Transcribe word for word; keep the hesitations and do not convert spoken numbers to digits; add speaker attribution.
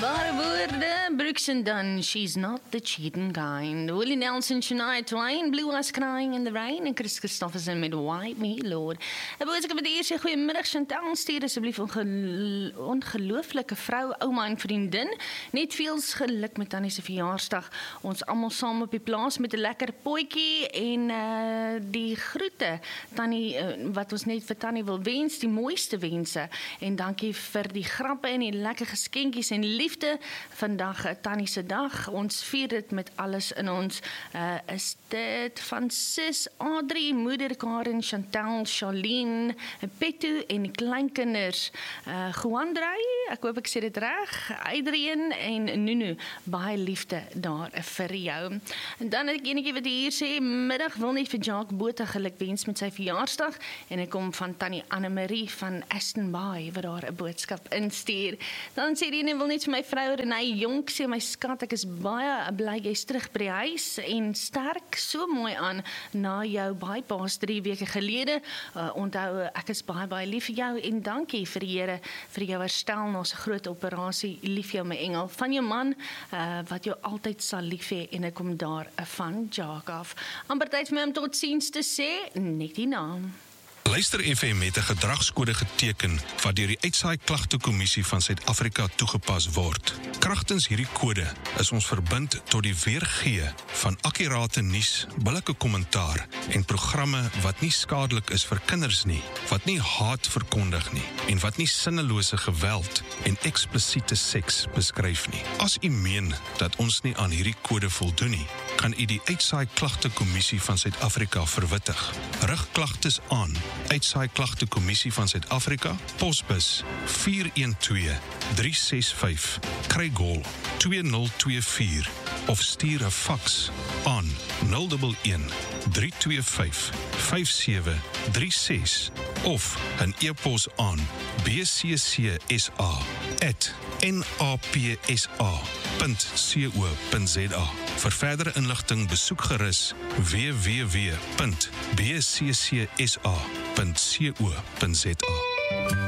Speaker 1: Ware woorde, Brooks and Dunn, she's not the cheating kind. Willie Nelson, Shania Twain, Blue Eyes Crying in the Rain, en Chris Christofferson met Wipe Me Lord. En boos, ek het eers sê, goeiemiddag Chantal, stuur asseblief ongel ongelooflike vrou, ouma en vriendin. Net veels geluk met Tannie se verjaarsdag. Ons almal saam op die plaas met 'n lekker potjie en uh, die groete. Tannie, uh, wat ons net vir Tannie wil wens, die mooiste wense. En dankie vir die grappe en die lekker geskenkies en liefde. Vandag, Tannie se dag. Ons vier dit met alles in ons. Uh, is dit van sis Adrie, moeder Karen, Chantal, Charlene, Pettu en die kleinkinders. Uh, Juandrey, ek hoop ek sê dit reg, Adrian en Nunu. Baie liefde daar vir jou. En dan het ek enetjie wat hier sê, middag wil net vir Jacques Botha gelukwens met sy verjaarsdag. En ek kom van Tannie Annemarie van Aston Bay, wat daar 'n boodskap instuur. Dan sê die ene wil net vir my vrou Renée Jonk sê, my skat, ek is baie bly jy's terug by die huis en sterk so mooi aan na jou bypass drie weke gelede. Uh, onthou, ek is baie baie lief vir jou en dankie vir die Here vir jou herstel na 'n groot operasie. Lief jou my engel van jou man uh, wat jou altyd sal lief hê en ek kom daar uh, van Jacques af. Amper tyd vir my om totsiens te sê, net die naam.
Speaker 2: Luister F M het 'n gedragskode geteken wat deur die Uitsaai Klagtekommissie van Suid-Afrika toegepas word. Kragtens hierdie kode is ons verbind tot die weergee van akkurate nuus, billike kommentaar en programme wat nie skadelik is vir kinders nie, wat nie haat verkondig nie en wat nie sinnelose geweld en eksplisiete seks beskryf nie. As u meen dat ons nie aan hierdie kode voldoen nie, kan u die Uitsaai Klagtekommissie van Suid-Afrika verwittig. Rig klagtes aan Uitsaai Klagtekommissie van Suid-Afrika, posbus vier een twee drie ses vyf, Craighall twee nul twee vier of stuur 'n faks aan nul een een drie twee vyf vyf sewe drie ses of 'n e-pos aan b c c s a at n a p s a punt co punt z a. Vir verdere inligting besoek gerus w w w punt b c c s a punt co punt z a.